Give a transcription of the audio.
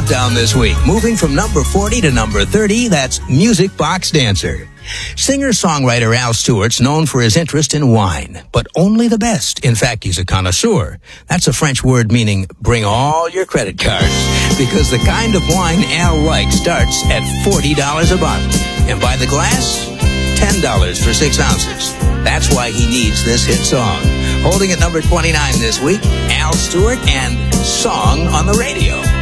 countdown this week. Moving from number 40 to number 30, that's Music Box Dancer. Singer-songwriter Al Stewart's known for his interest in wine, but only the best. In fact, he's a connoisseur. That's a French word meaning bring all your credit cards, because the kind of wine Al likes starts at $40 a bottle. And by the glass, $10 for 6 ounces. That's why he needs this hit song. Holding at number 29 this week, Al Stewart and Song on the Radio.